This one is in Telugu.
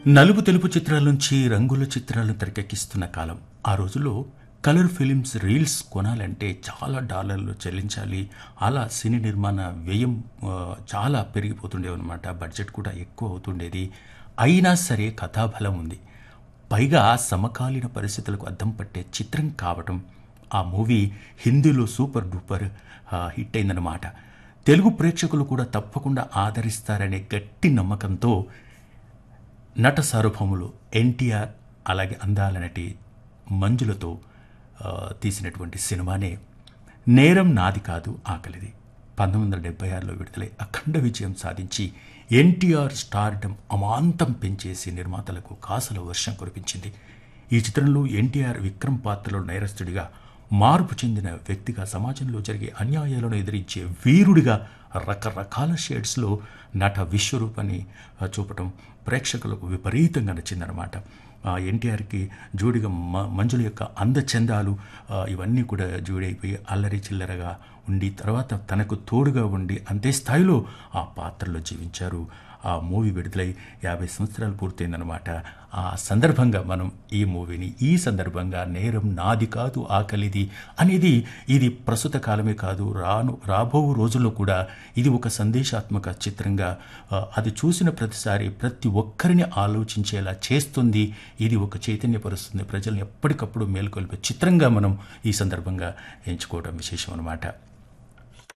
నలుపు తెలుపు చిత్రాల నుంచి రంగుల చిత్రాలను తెరకెక్కిస్తున్న కాలం. ఆ రోజుల్లో కలర్ ఫిలిమ్స్ రీల్స్ కొనాలంటే చాలా డాలర్లు చెల్లించాలి. అలా సినీ నిర్మాణ వ్యయం చాలా పెరిగిపోతుండేవన్నమాట. బడ్జెట్ కూడా ఎక్కువ అవుతుండేది. అయినా సరే కథాబలం ఉంది. పైగా సమకాలీన పరిస్థితులకు అద్దం పట్టే చిత్రం కావటం, ఆ మూవీ హిందీలో సూపర్ డూపర్ హిట్ అయిందన్నమాట. తెలుగు ప్రేక్షకులు కూడా తప్పకుండా ఆదరిస్తారనే గట్టి నమ్మకంతో నట సార్వభౌములు ఎన్టీఆర్, అలాగే అందాల నటి మంజులతో తీసినటువంటి సినిమానే నేరం నాది కాదు ఆకలిది. 1976లో విడుదలై అఖండ విజయం సాధించి ఎన్టీఆర్ స్టార్డమ్ అమాంతం పెంచేసి నిర్మాతలకు కాసుల వర్షం కురిపించింది. ఈ చిత్రంలో ఎన్టీఆర్ విక్రమ్ పాత్రలో నేరస్తుడిగా, మార్పు చెందిన వ్యక్తిగా, సమాజంలో జరిగే అన్యాయాలను ఎదిరించే వీరుడిగా రకరకాల షేడ్స్లో నట విశ్వరూపాన్ని చూపటం ప్రేక్షకులకు విపరీతంగా నచ్చిందనమాట. ఎన్టీఆర్కి జోడిగా మంజుల యొక్క అందచందాలు ఇవన్నీ కూడా జోడైపోయి అల్లరి చిల్లరగా ఉండి, తర్వాత తనకు తోడుగా ఉండి అంతే స్థాయిలో ఆ పాత్రలో జీవించారు. ఆ మూవీ విడుదలై 50 సంవత్సరాలు పూర్తయిందనమాట. ఆ సందర్భంగా మనం ఈ మూవీని, ఈ సందర్భంగా నేరం నాది కాదు ఆకలిది అనేది ఇది ప్రస్తుత కాలమే కాదు, రాబో రోజుల్లో కూడా ఇది ఒక సందేశాత్మక చిత్రంగా అది చూసిన ప్రతిసారి ప్రతి ఒక్కరిని ఆలోచించేలా చేస్తుంది. ఇది ఒక చైతన్యపరుస్తుంది, ప్రజల్ని ఎప్పటికప్పుడు మేల్కొల్పే చిత్రంగా మనం ఈ సందర్భంగా ఎంచుకోవడం విశేషం అనమాట.